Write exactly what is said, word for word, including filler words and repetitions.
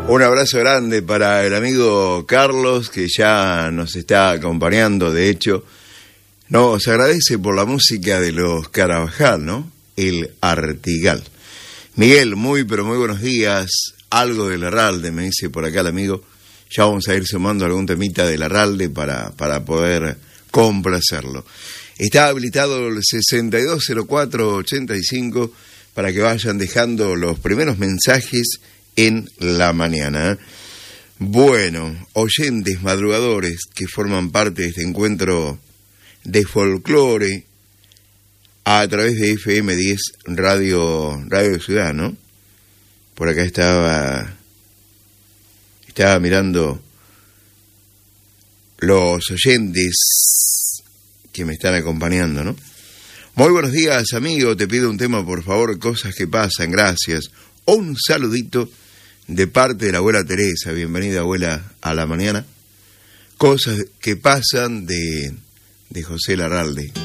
Un abrazo grande para el amigo Carlos, que ya nos está acompañando, de hecho. Nos agradece por la música de los Carabajal, ¿no? El Artigal. Miguel, muy pero muy buenos días. Algo del Arralde, me dice por acá el amigo. Ya vamos a ir sumando algún temita del Arralde para, para poder complacerlo. Está habilitado el sesenta y dos cero cuatro ochenta y cinco para que vayan dejando los primeros mensajes en la mañana. Bueno, oyentes madrugadores que forman parte de este encuentro de folclore a través de F M diez Radio, Radio Ciudad, ¿no? Por acá estaba, estaba mirando los oyentes que me están acompañando, ¿no? Muy buenos días, amigo, te pido un tema, por favor, Cosas que Pasan, gracias. Un saludito de parte de la abuela Teresa, bienvenida, abuela, a la mañana. Cosas que Pasan de, de José Larralde.